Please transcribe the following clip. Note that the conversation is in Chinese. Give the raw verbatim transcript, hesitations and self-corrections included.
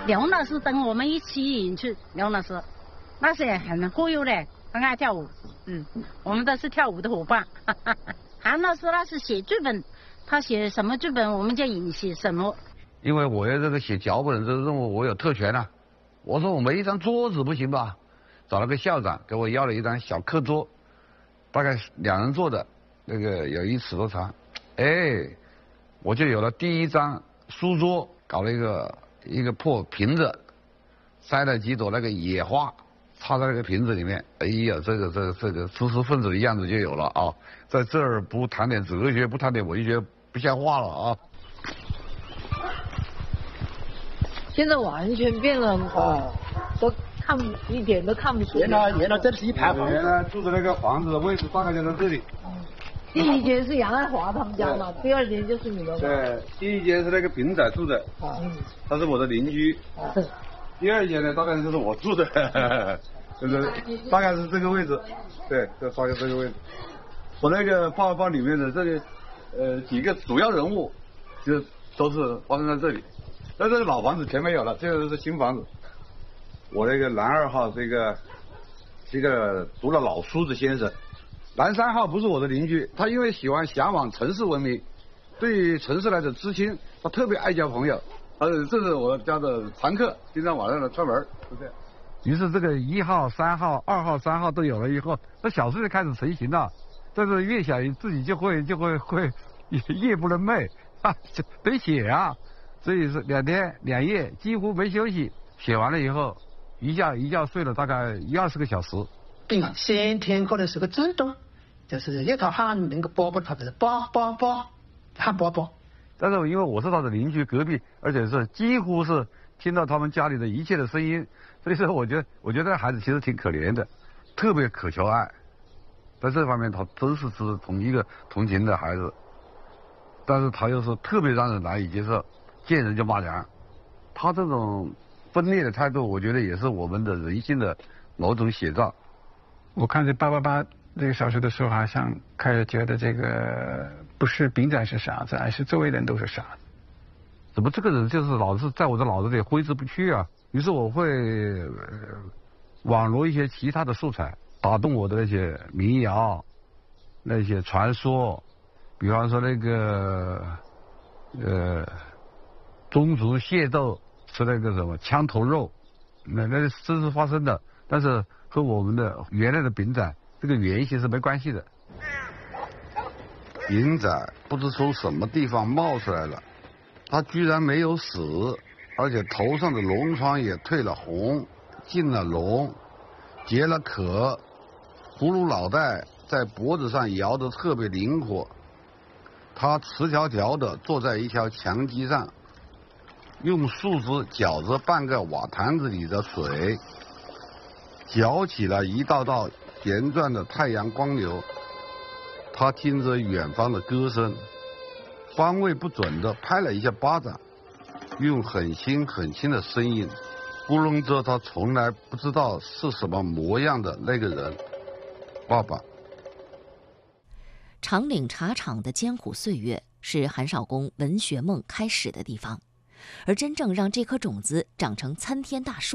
刘老师跟我们一起进去，刘老师那是很活跃的，很爱跳舞。嗯，我们都是跳舞的伙伴。韩老师那是写剧本，他写什么剧本我们就引写什么。 因为我要这个写脚本这个任务，我有特权啊。我说我没一张桌子不行吧？找了个校长给我要了一张小课桌，大概两人坐的，那个有一尺多长。哎，我就有了第一张书桌，搞了一个一个破瓶子，塞了几朵那个野花，插在那个瓶子里面。哎呀，这个这个这个知识分子的样子就有了啊！在这儿不谈点哲学，不谈点文学，不像话了啊！ 现在完全变了啊，都看一点都看不出。 原来原来这是一排房， 原来住的那个房子的位置大概就在这里。 第一间是杨爱华他们家嘛，第二间就是你们。 对，第一间是那个平仔住的，啊，他是我的邻居。啊，第二间呢，大概就是我住的，就是大概是这个位置，对，就大概这个位置。我那个画报里面的这个呃几个主要人物，就都是发生在这里。那这是老房子，全没有了，这个是新房子。我那个男二号这个是一个读了老书的先生。南三号不是我的邻居，他因为喜欢向往城市文明，对城市来的知青，他特别爱交朋友。呃，这是我家的常客，经常晚上来串门，是这样。于是这个一号、三号、二号、三号都有了以后，那小事就开始成型了。但是越想自己就会就会会夜不能寐啊，得写啊，所以是两天两夜几乎没休息。写完了以后，一觉一觉睡了大概一二十个小时。 病先天可能是个震动，就是一头喊那个宝宝，他就是宝宝宝喊宝宝。 但是因为我是他的邻居隔壁，而且是几乎是听到他们家里的一切的声音，所以说我觉得我觉得孩子其实挺可怜的，特别渴求爱。在这方面他真是是同一个同情的孩子，但是他又是特别让人难以接受，见人就骂娘。他这种分裂的态度，我觉得也是我们的人性的某种写照。 我看这八八八这个小说的时候，好像开始觉得这个不是丙仔是傻子，而是周围人都是傻子。 怎么这个人就是老是在我的脑子里挥之不去啊？于是我会、呃、网罗一些其他的素材，打动我的那些民谣、那些传说，比方说那个呃宗族械斗吃那个什么枪头肉，那那是真实发生的，但是和我们的原来的丙仔这个原型是没关系的。丙仔不知从什么地方冒出来了，他居然没有死，而且头上的脓疮也褪了红，进了脓，结了壳，葫芦脑袋在脖子上摇得特别灵活。他赤条条的坐在一条墙基上，用树枝搅着半个瓦坛子里的水，搅起了一道道旋转的太阳光流。他听着远方的歌声，方位不准的拍了一下巴掌，用很轻很轻的声音咕哝着他从来不知道是什么模样的那个人，爸爸。 长岭茶厂的艰苦岁月是韩少功文学梦开始的地方，而真正让这颗种子长成参天大树